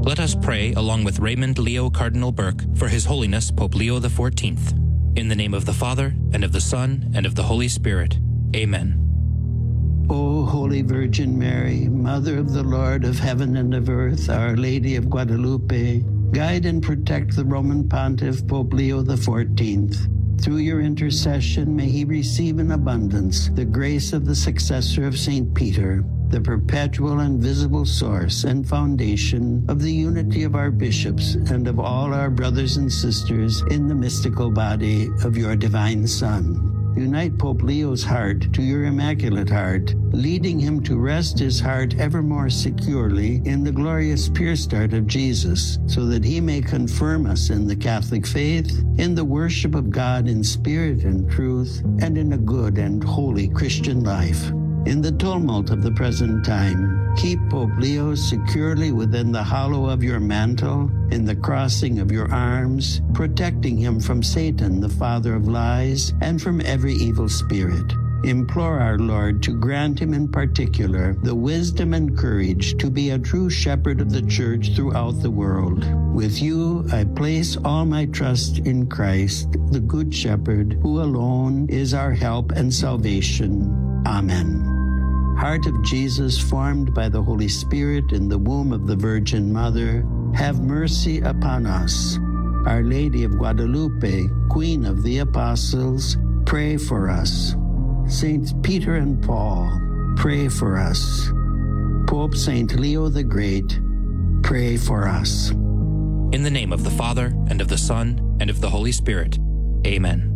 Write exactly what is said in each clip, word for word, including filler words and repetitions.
Let us pray along with Raymond Leo Cardinal Burke for His Holiness Pope Leo the fourteenth. In the name of the Father, and of the Son, and of the Holy Spirit. Amen. O Holy Virgin Mary, Mother of the Lord of heaven and of earth, Our Lady of Guadalupe, guide and protect the Roman Pontiff Pope Leo the fourteenth. Through your intercession, may he receive in abundance the grace of the successor of Saint Peter, the perpetual and visible source and foundation of the unity of our bishops and of all our brothers and sisters in the mystical body of your divine Son. Unite Pope Leo's heart to your Immaculate Heart, leading him to rest his heart ever more securely in the glorious pure start of Jesus, so that he may confirm us in the Catholic faith, in the worship of God in spirit and truth, and in a good and holy Christian life. In the tumult of the present time, keep Pope Leo securely within the hollow of your mantle, in the crossing of your arms, protecting him from Satan, the father of lies, and from every evil spirit. Implore our Lord to grant him in particular the wisdom and courage to be a true shepherd of the Church throughout the world. With you, I place all my trust in Christ, the Good Shepherd, who alone is our help and salvation. Amen. Heart of Jesus, formed by the Holy Spirit in the womb of the Virgin Mother, have mercy upon us. Our Lady of Guadalupe, Queen of the Apostles, pray for us. Saints Peter and Paul, pray for us. Pope Saint Leo the Great, pray for us. In the name of the Father, and of the Son, and of the Holy Spirit. Amen.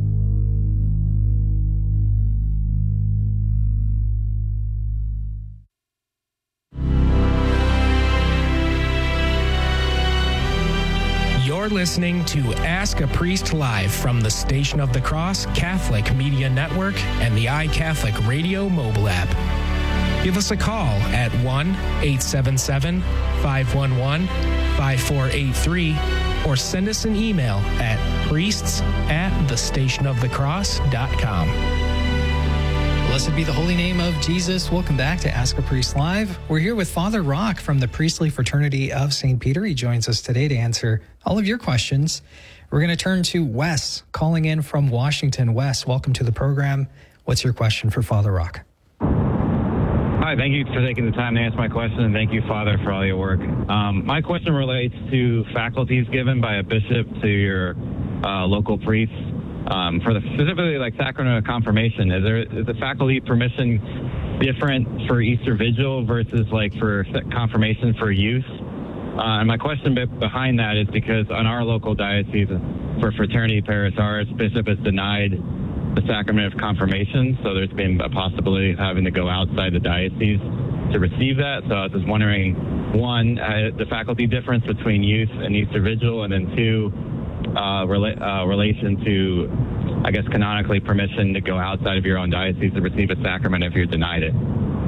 You're listening to Ask a Priest Live from the Station of the Cross Catholic Media Network and the iCatholic Radio mobile app. Give us a call at one eight seven seven, five one one, five four eight three or send us an email at priests at the station of the cross dot com. Blessed be the holy name of Jesus. Welcome back to Ask a Priest Live. We're here with Father Rock from the Priestly Fraternity of Saint Peter. He joins us today to answer all of your questions. We're going to turn to Wes, calling in from Washington. Wes, welcome to the program. What's your question for Father Rock? Hi, thank you for taking the time to answer my question, and thank you, Father, for all your work. Um, my question relates to faculties given by a bishop to your uh, local priests. Um, for the specifically like sacrament of confirmation, is there is the faculty permission different for Easter Vigil versus like for confirmation for youth? Uh, and my question behind that is because on our local diocese for Fraternity Paris, our bishop has denied the sacrament of confirmation, so there's been a possibility of having to go outside the diocese to receive that. So I was just wondering, one, uh, the faculty difference between youth and Easter Vigil, and then two, Uh, rela- uh, relation to, I guess, canonically permission to go outside of your own diocese to receive a sacrament if you're denied it.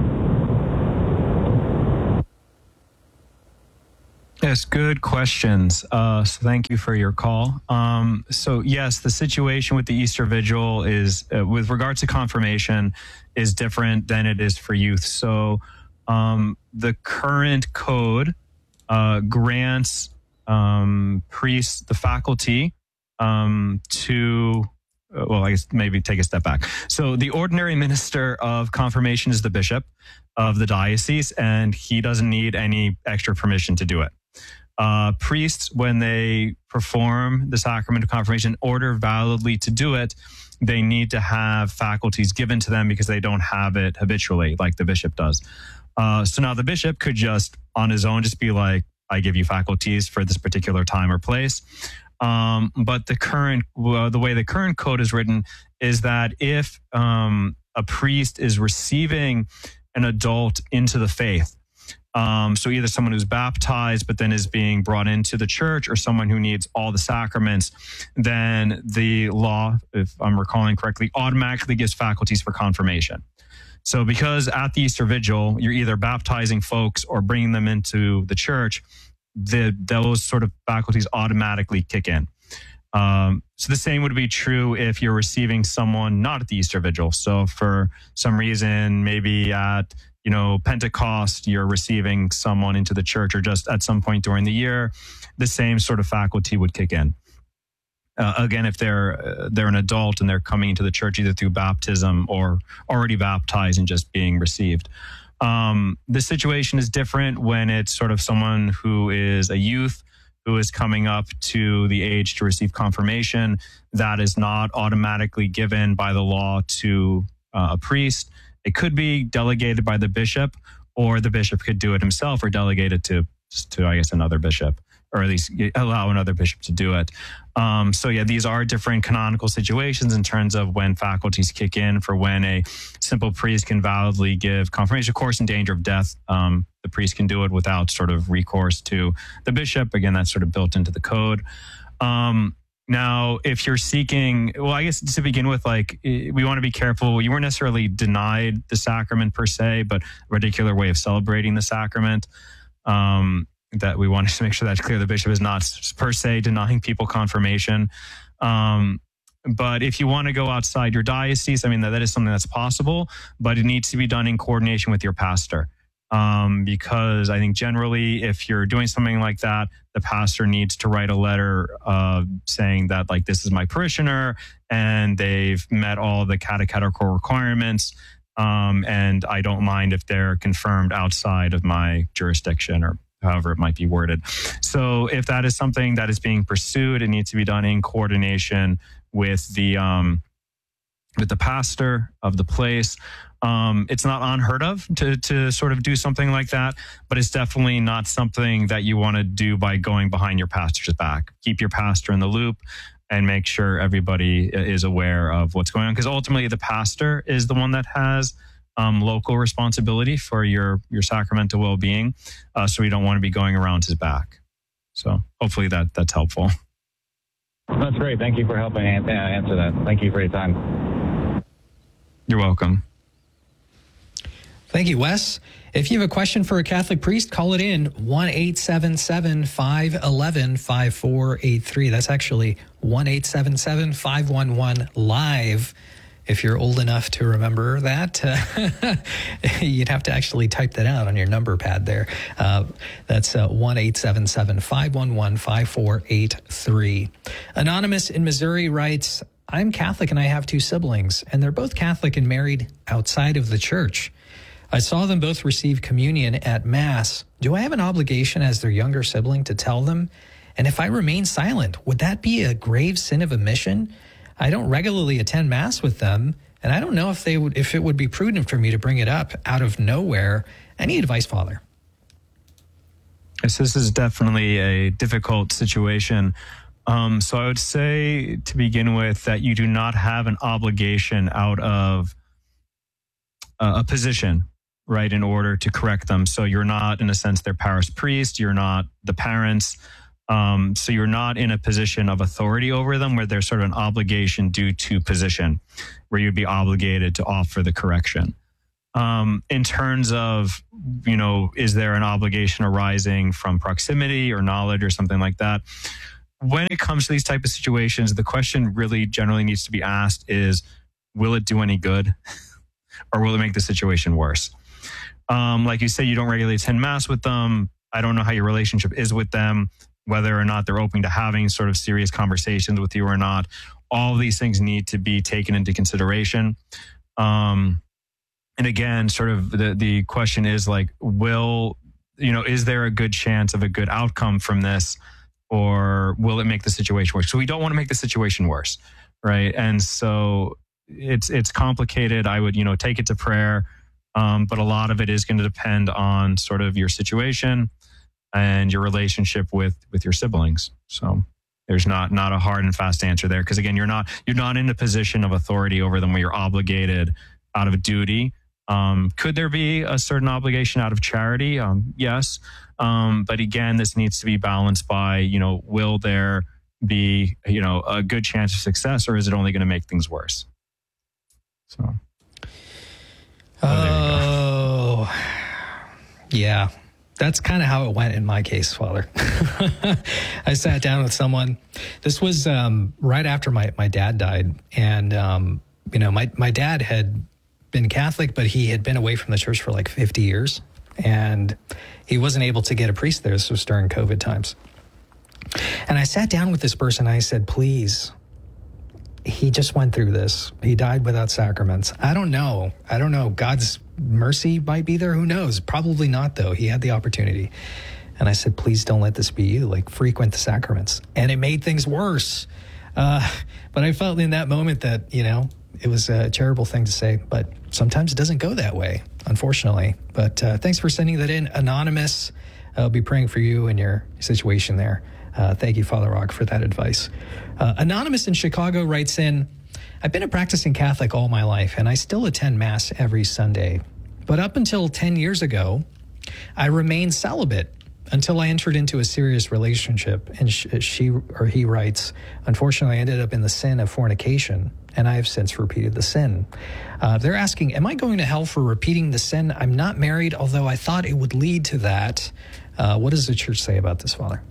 Yes, good questions. Uh, so thank you for your call. Um, so yes, the situation with the Easter Vigil is, uh, with regards to confirmation, is different than it is for youth. So um, the current code uh, grants um, priests the faculty um, to, uh, well, I guess maybe take a step back. So the ordinary minister of confirmation is the bishop of the diocese, and he doesn't need any extra permission to do it. Uh, priests, when they perform the sacrament of confirmation, in order validly to do it, they need to have faculties given to them because they don't have it habitually like the bishop does. Uh, so now the bishop could just, on his own, just be like, I give you faculties for this particular time or place. Um, but the current, well, the way the current code is written is that if um, a priest is receiving an adult into the faith, um, so either someone who's baptized but then is being brought into the church, or someone who needs all the sacraments, then the law, if I'm recalling correctly, automatically gives faculties for confirmation. So because at the Easter Vigil, you're either baptizing folks or bringing them into the church, the, those sort of faculties automatically kick in. Um, so the same would be true if you're receiving someone not at the Easter Vigil. So for some reason, maybe at you know, Pentecost, you're receiving someone into the church, or just at some point during the year, the same sort of faculty would kick in. Uh, again, if they're uh, they're an adult and they're coming into the church either through baptism or already baptized and just being received. Um, the situation is different when it's sort of someone who is a youth who is coming up to the age to receive confirmation. That is not automatically given by the law to uh, a priest. It could be delegated by the bishop, or the bishop could do it himself or delegate it to, to I guess, another bishop, or at least allow another bishop to do it. Um, so yeah, these are different canonical situations in terms of when faculties kick in for when a simple priest can validly give confirmation. Of course, in danger of death, um, the priest can do it without sort of recourse to the bishop. Again, that's sort of built into the code. Um, now, if you're seeking, well, I guess to begin with, like, we want to be careful. You weren't necessarily denied the sacrament per se, but a particular way of celebrating the sacrament. Um, that we want to make sure that's clear. The bishop is not per se denying people confirmation. Um, but if you want to go outside your diocese, I mean, that, that is something that's possible, but it needs to be done in coordination with your pastor. Um, because I think generally, if you're doing something like that, the pastor needs to write a letter uh, saying that, like, this is my parishioner and they've met all the catechetical requirements. Um, and I don't mind if they're confirmed outside of my jurisdiction, or however it might be worded. So if that is something that is being pursued, it needs to be done in coordination with the um, with the pastor of the place. Um, it's not unheard of to to sort of do something like that, but it's definitely not something that you want to do by going behind your pastor's back. Keep your pastor in the loop and make sure everybody is aware of what's going on, because ultimately the pastor is the one that has Um, local responsibility for your your sacramental well-being, uh, so we don't want to be going around his back. So hopefully that that's helpful. That's great. Thank you for helping an- uh, answer that. Thank you for your time. You're welcome. Thank you, Wes. If you have a question for a Catholic priest, call it in, one eight seven seven, five one one, five four eight three. That's actually one eight seven seven, five one one, live. If you're old enough to remember that, uh, you'd have to actually type that out on your number pad there. Uh, that's uh, one eight seven seven, five one one, five four eight three. Anonymous in Missouri writes, I'm Catholic and I have two siblings, and they're both Catholic and married outside of the church. I saw them both receive communion at Mass. Do I have an obligation as their younger sibling to tell them? And if I remain silent, would that be a grave sin of omission? I don't regularly attend Mass with them, and I don't know if they would, if it would be prudent for me to bring it up out of nowhere. Any advice, Father? Yes, this is definitely a difficult situation. Um, so I would say, to begin with, that you do not have an obligation out of uh, a position, right, in order to correct them. So you're not, in a sense, their parish priest. You're not the parents. Um, so you're not in a position of authority over them where there's sort of an obligation due to position, where you'd be obligated to offer the correction. Um, in terms of, you know, is there an obligation arising from proximity or knowledge or something like that? When it comes to these type of situations, the question really generally needs to be asked is, will it do any good or will it make the situation worse? Um, like you say, you don't regularly attend Mass with them. I don't know how your relationship is with them, whether or not they're open to having sort of serious conversations with you or not. All of these things need to be taken into consideration. Um, and again, sort of the, the question is like, will, you know, is there a good chance of a good outcome from this, or will it make the situation worse? So we don't want to make the situation worse, right? And so it's, it's complicated. I would, you know, take it to prayer. Um, but a lot of it is going to depend on sort of your situation and your relationship with, with your siblings. So there's not, not a hard and fast answer there. Cause again, you're not, you're not in a position of authority over them where you're obligated out of duty. Um, could there be a certain obligation out of charity? Um, yes. Um, but again, this needs to be balanced by, you know, will there be, you know, a good chance of success, or is it only going to make things worse? So. Oh, oh yeah. That's kind of how it went in my case, Father. I sat down with someone. This was um, right after my, my dad died. And, um, you know, my, my dad had been Catholic, but he had been away from the church for like fifty years, and he wasn't able to get a priest there. This was during COVID times. And I sat down with this person. And I said, please, he just went through this. He died without sacraments. I don't know. I don't know. God's mercy might be there. Who knows? Probably not, though. He had the opportunity. And I said, please don't let this be you. Like, frequent the sacraments. And it made things worse. Uh, but I felt in that moment that, you know, it was a terrible thing to say. But sometimes it doesn't go that way, unfortunately. But uh, thanks for sending that in. Anonymous, I'll be praying for you and your situation there. Uh, thank you, Father Rock, for that advice. Uh, Anonymous in Chicago writes in, I've been a practicing Catholic all my life, and I still attend Mass every Sunday. But up until ten years ago, I remained celibate until I entered into a serious relationship. And she, she or he writes, unfortunately, I ended up in the sin of fornication, and I have since repeated the sin. Uh, they're asking, am I going to hell for repeating the sin? I'm not married, although I thought it would lead to that. Uh, what does the church say about this, Father?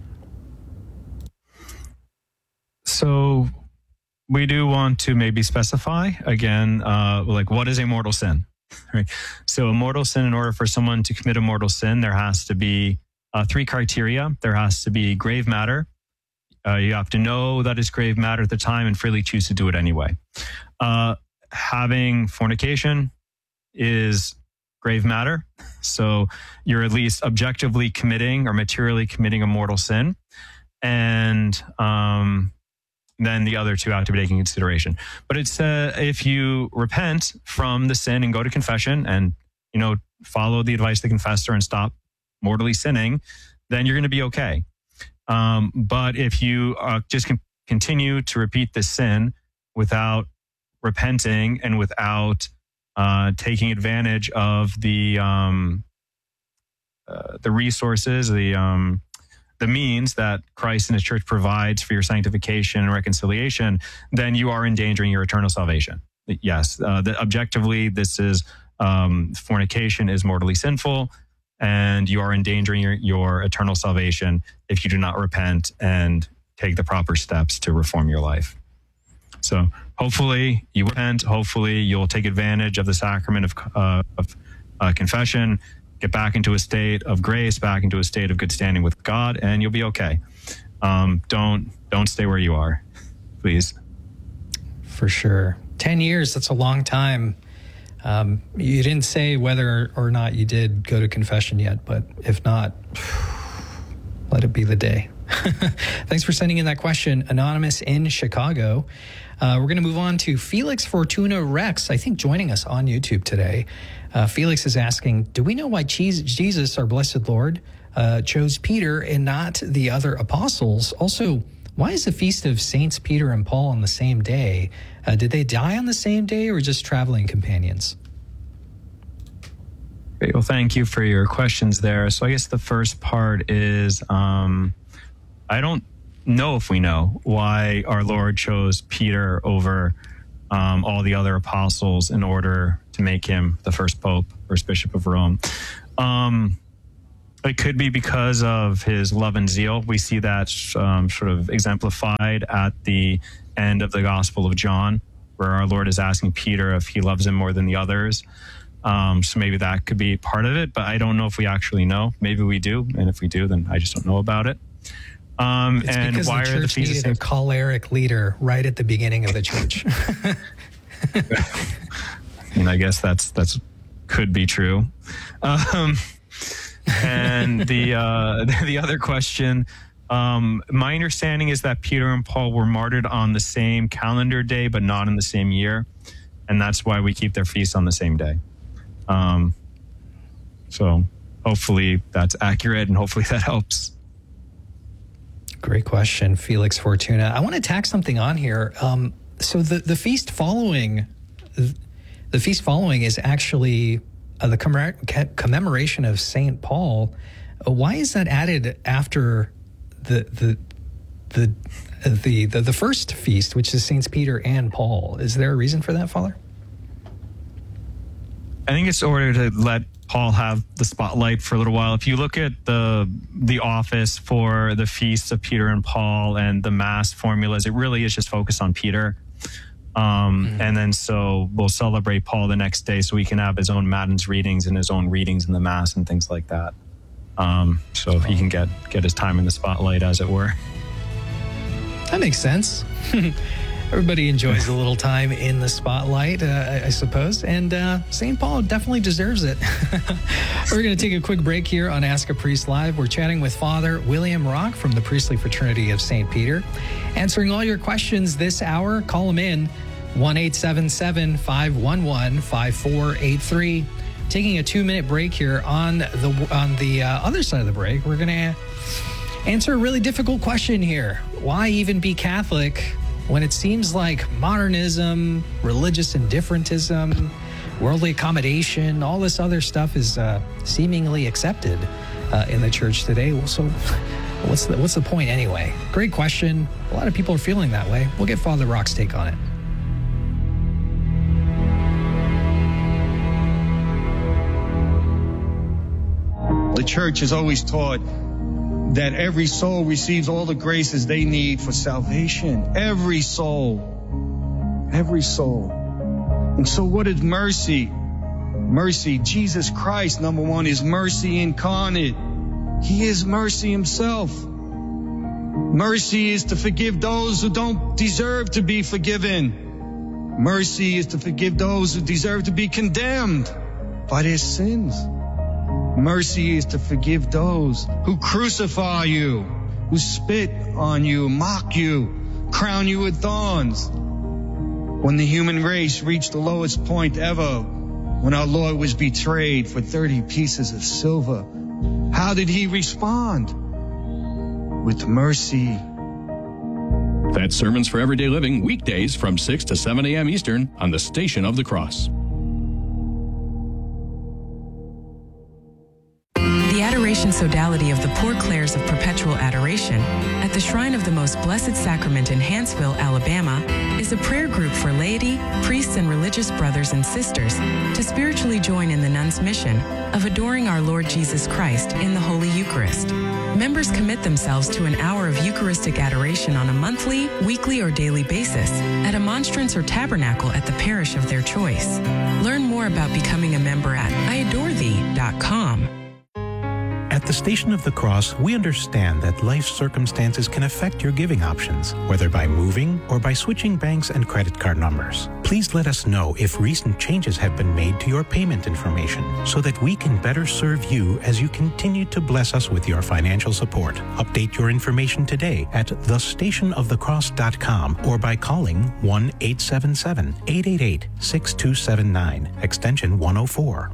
So we do want to maybe specify again, uh, like what is a mortal sin, right? So a mortal sin, in order for someone to commit a mortal sin, there has to be uh, three criteria. There has to be grave matter. Uh, you have to know that it's grave matter at the time and freely choose to do it anyway. Uh, having fornication is grave matter. So you're at least objectively committing or materially committing a mortal sin. And, um, then the other two have to be taken into consideration. But it's uh, if you repent from the sin and go to confession and, you know, follow the advice of the confessor and stop mortally sinning, then you're going to be okay. Um, but if you uh, just can continue to repeat the sin without repenting and without uh, taking advantage of the um, uh, the resources, the um, the means that Christ and his church provides for your sanctification and reconciliation, then you are endangering your eternal salvation. Yes, uh, the, objectively, this is um, fornication is mortally sinful, and you are endangering your, your eternal salvation if you do not repent and take the proper steps to reform your life. So hopefully you repent. Hopefully you'll take advantage of the sacrament of, uh, of uh, confession, get back into a state of grace, back into a state of good standing with God, and you'll be okay. Um, don't don't stay where you are, please. For sure. Ten years, that's a long time. Um, you didn't say whether or not you did go to confession yet, but if not, let it be the day. Thanks for sending in that question, Anonymous in Chicago. Uh, we're going to move on to Felix Fortuna Rex, I think joining us on YouTube today. Uh, Felix is asking, do we know why Jesus, our blessed Lord, uh, chose Peter and not the other apostles? Also, why is the feast of Saints Peter and Paul on the same day? Uh, did they die on the same day or just traveling companions? Great. Well, thank you for your questions there. So I guess the first part is, um, I don't know if we know why our Lord chose Peter over um, all the other apostles in order to make him the first pope, first bishop of Rome. Um, it could be because of his love and zeal. We see that um, sort of exemplified at the end of the Gospel of John, where our Lord is asking Peter if he loves him more than the others. Um, so maybe that could be part of it, but I don't know if we actually know. Maybe we do, and if we do, then I just don't know about it. Um, it's and because why the are the church feasts needed a choleric leader right at the beginning of the church. And I guess that's that's could be true. Um, and the uh, the other question, um, my understanding is that Peter and Paul were martyred on the same calendar day, but not in the same year, and that's why we keep their feasts on the same day. Um, so hopefully that's accurate, and hopefully that helps. Great question, Felix Fortuna. I want to tack something on here. Um, so the, the feast following, the feast following is actually uh, the commemor- commemoration of Saint Paul. Uh, why is that added after the the the the the, the first feast, which is Saints Peter and Paul? Is there a reason for that, Father? I think it's in order to let Paul have the spotlight for a little while. If you look at the the office for the feasts of Peter and Paul and the Mass formulas, it really is just focused on Peter. Um, Mm-hmm. And then so we'll celebrate Paul the next day so he can have his own Matins readings and his own readings in the Mass and things like that. Um, so he can get, get his time in the spotlight, as it were. That makes sense. Everybody enjoys a little time in the spotlight, uh, I, I suppose. And uh, Saint Paul definitely deserves it. We're going to take a quick break here on Ask a Priest Live. We're chatting with Father William Rock from the Priestly Fraternity of Saint Peter. Answering all your questions this hour, call him in, one eight seven seven, five one one, five four eight three. Taking a two-minute break here. On the, on the uh, other side of the break, we're going to answer a really difficult question here. Why even be Catholic when it seems like modernism, religious indifferentism, worldly accommodation, all this other stuff is uh, seemingly accepted uh, in the church today? Well, so what's the, what's the point anyway? Great question. A lot of people are feeling that way. We'll get Father Rock's take on it. The church has always taught that every soul receives all the graces they need for salvation. Every soul. Every soul. And so what is mercy? Mercy, Jesus Christ, number one, is mercy incarnate. He is mercy himself. Mercy is to forgive those who don't deserve to be forgiven. Mercy is to forgive those who deserve to be condemned by their sins. Mercy is to forgive those who crucify you, who spit on you, mock you, crown you with thorns. When the human race reached the lowest point ever, when our Lord was betrayed for thirty pieces of silver, how did he respond? With mercy. That's Sermons for Everyday Living, weekdays from six to seven a.m. Eastern on the Station of the Cross. The Adoration Sodality of the Poor Clares of Perpetual Adoration at the Shrine of the Most Blessed Sacrament in Hanceville, Alabama, is a prayer group for laity, priests, and religious brothers and sisters to spiritually join in the nuns' mission of adoring our Lord Jesus Christ in the Holy Eucharist. Members commit themselves to an hour of Eucharistic adoration on a monthly, weekly, or daily basis at a monstrance or tabernacle at the parish of their choice. Learn more about becoming a member at I adore thee dot com. At the Station of the Cross, we understand that life circumstances can affect your giving options, whether by moving or by switching banks and credit card numbers. Please let us know if recent changes have been made to your payment information so that we can better serve you as you continue to bless us with your financial support. Update your information today at the station of the cross dot com or by calling one eight seven seven, eight eight eight, six two seven nine, extension one oh four.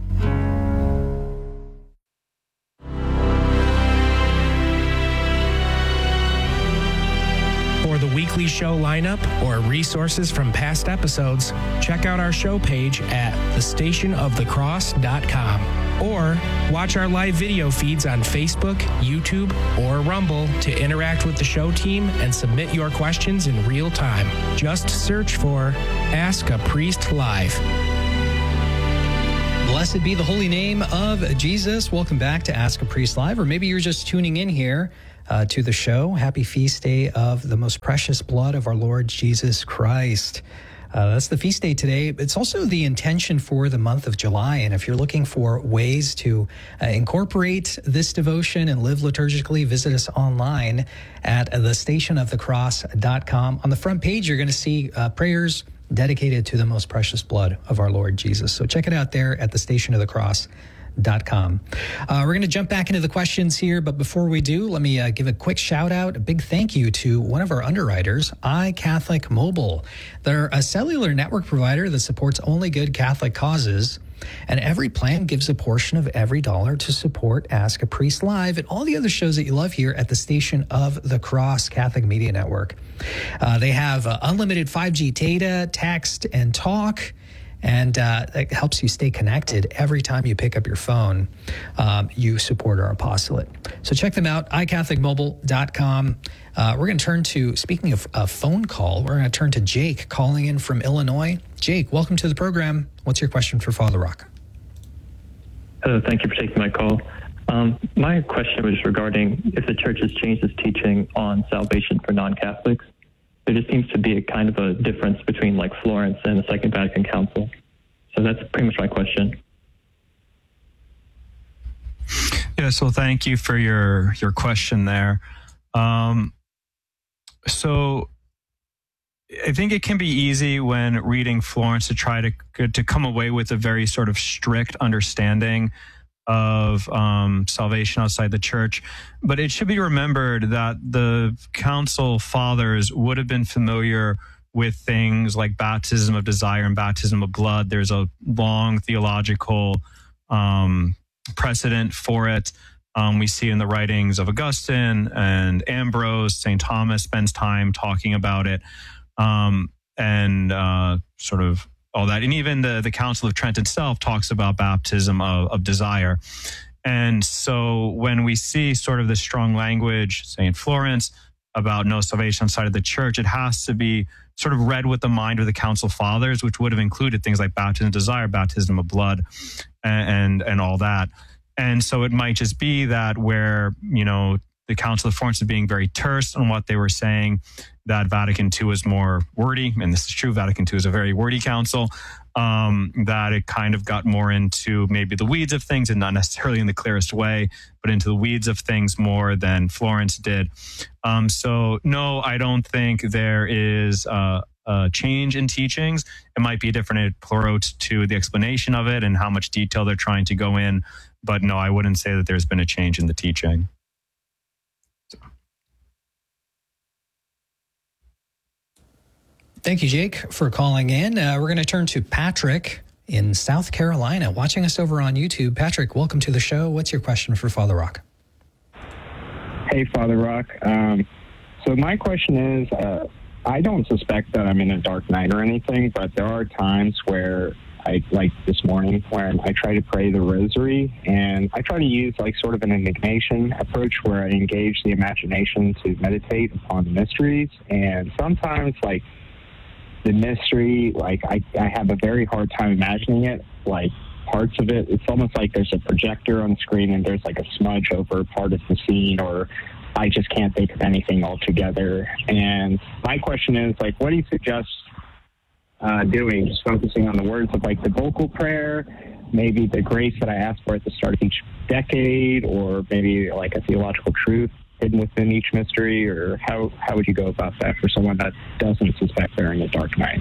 For the weekly show lineup or resources from past episodes, check out our show page at the station of the cross dot com or watch our live video feeds on Facebook, YouTube, or Rumble to interact with the show team and submit your questions in real time. Just search for Ask a Priest Live. Blessed be the holy name of Jesus. Welcome back to Ask a Priest Live, or maybe you're just tuning in here uh, to the show. Happy feast day of the most precious blood of our Lord Jesus Christ. Uh, that's the feast day today. It's also the intention for the month of July. And if you're looking for ways to uh, incorporate this devotion and live liturgically, visit us online at the station of the cross dot com. On the front page, you're going to see uh, prayers dedicated to the most precious blood of our Lord Jesus. So check it out there at the station of the cross dot com. Uh, we're going to jump back into the questions here, but before we do, let me uh, give a quick shout out, a big thank you to one of our underwriters, iCatholic Mobile. They're a cellular network provider that supports only good Catholic causes, and every plan gives a portion of every dollar to support Ask a Priest Live and all the other shows that you love here at the Station of the Cross Catholic Media Network. Uh, they have uh, unlimited five G data, text, and talk, and uh, it helps you stay connected every time you pick up your phone. Um, you support our apostolate. So check them out, i catholic mobile dot com. Uh, we're going to turn to, speaking of a phone call, we're going to turn to Jake calling in from Illinois. Jake, welcome to the program. What's your question for Father Rock? Hello, thank you for taking my call. Um, my question was regarding if the church has changed its teaching on salvation for non-Catholics. there just seems to be a kind of a difference between like Florence and the Second Vatican Council. So that's pretty much my question. Yeah, so thank you for your your question there. Um, so I think it can be easy when reading Florence to try to to come away with a very sort of strict understanding of um, salvation outside the church. But it should be remembered that the council fathers would have been familiar with things like baptism of desire and baptism of blood. There's a long theological um, precedent for it. Um, we see in the writings of Augustine and Ambrose. Saint Thomas spends time talking about it, um, and uh, sort of all that. And even the, the Council of Trent itself talks about baptism of, of desire. And so when we see sort of the strong language, say in Florence, about no salvation outside of the church, it has to be sort of read with the mind of the Council Fathers, which would have included things like baptism of desire, baptism of blood, and, and, and all that. And so it might just be that where, you know, the Council of Florence is being very terse on what they were saying, that Vatican two is more wordy, and this is true, Vatican two is a very wordy council, um, that it kind of got more into maybe the weeds of things, and not necessarily in the clearest way, but into the weeds of things more than Florence did. Um, so no, I don't think there is a, a change in teachings. It might be a different approach to the explanation of it and how much detail they're trying to go in. But no, I wouldn't say that there's been a change in the teaching. Thank you, Jake, for calling in. Uh, we're going to turn to Patrick in South Carolina, watching us over on YouTube. Patrick, welcome to the show. What's your question for Father Rock? Hey, Father Rock. Um, so my question is, uh, I don't suspect that I'm in a dark night or anything, but there are times where I, like this morning, when I try to pray the rosary, and I try to use like sort of an indignation approach where I engage the imagination to meditate upon the mysteries. And sometimes, like, the mystery, like, I, I have a very hard time imagining it. Like, parts of it, it's almost like there's a projector on the screen and there's like a smudge over part of the scene, or I just can't think of anything altogether. And my question is, like, what do you suggest uh, doing? Just focusing on the words of, like, the vocal prayer, maybe the grace that I ask for at the start of each decade, or maybe like a theological truth hidden within each mystery, or how, how would you go about that for someone that doesn't suspect they're in a dark night?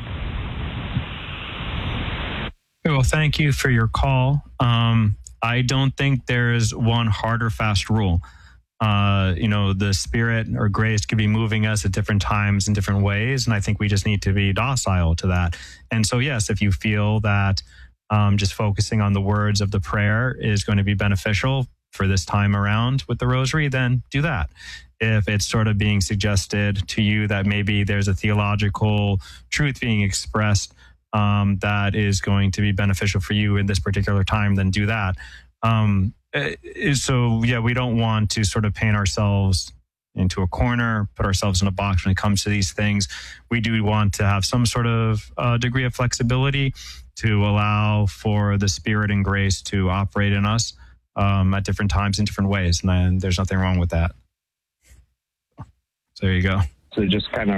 Well, thank you for your call. Um, I don't think there is one hard or fast rule. Uh, you know, the Spirit or grace could be moving us at different times in different ways, and I think we just need to be docile to that. And so, yes, if you feel that um, just focusing on the words of the prayer is going to be beneficial for this time around with the rosary, then do that. If it's sort of being suggested to you that maybe there's a theological truth being expressed um, that is going to be beneficial for you in this particular time, then do that. Um, so, yeah, we don't want to sort of paint ourselves into a corner, put ourselves in a box when it comes to these things. We do want to have some sort of uh, degree of flexibility to allow for the Spirit and grace to operate in us Um, at different times in different ways, and then there's nothing wrong with that. So there you go. So just kind of